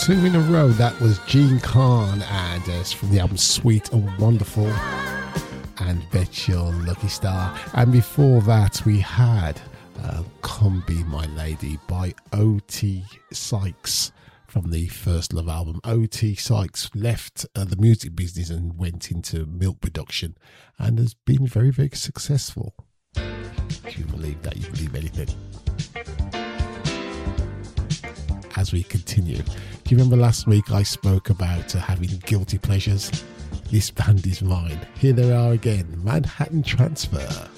Two in a row. That was Gene Khan, and it's from the album Sweet and Wonderful, and Bet Your Lucky Star. And before that, we had Come Be My Lady by O.T. Sykes from the First Love album. O.T. Sykes left the music business and went into milk production, and has been very, very successful. Do you believe that? You believe anything? As we continue, do you remember last week I spoke about having guilty pleasures? This band is mine. Here they are again, Manhattan Transfer.